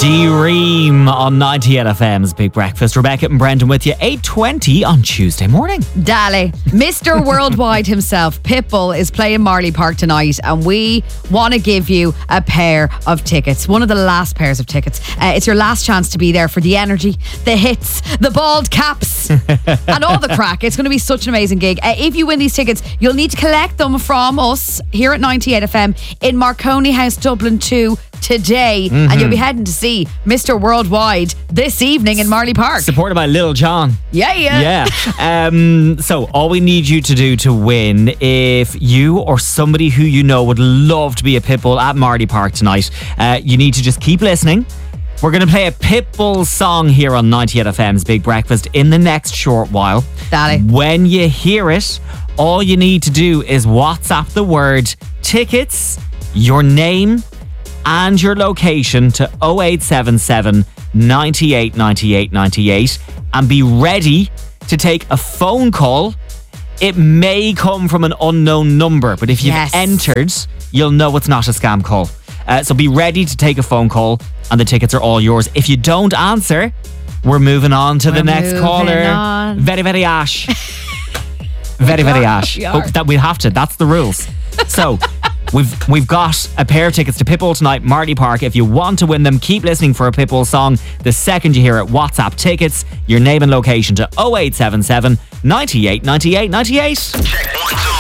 D-Ream on 98 FM's Big Breakfast. Rebecca and Brendan with you, 8:20 on Tuesday morning. Dali, Mr. Worldwide himself, Pitbull, is playing Marley Park tonight, and we want to give you a pair of tickets. One of the last pairs of tickets. It's your last chance to be there for the energy, the hits, the bald caps, and all the crack. It's going to be such an amazing gig. If you win these tickets, you'll need to collect them from us here at 98 FM in Marconi House, Dublin 2 today, and you'll be heading to see Mr. Worldwide this evening in Marley Park. Supported by Lil Jon. Yeah. So all we need you to do to win, if you or somebody who you know would love to be a Pitbull at Marley Park tonight, you need to just keep listening. We're going to play a Pitbull song here on 98 FM's Big Breakfast in the next short while. Dali. When you hear it, all you need to do is WhatsApp the word tickets, your name and your location to 0877 98 98 98 and be ready to take a phone call. It may come from an unknown number, but if you've entered, you'll know it's not a scam call. So be ready to take a phone call and the tickets are all yours. If you don't answer, we're moving on to the next caller. Very, very ash. Very, very ash. Hope that we'll have to. That's the rules. So we've got a pair of tickets to Pitbull tonight, Marley Park. If you want to win them, keep listening for a Pitbull song. The second you hear it, WhatsApp tickets, your name and location to 0877 98 98 98. Check 1, 2.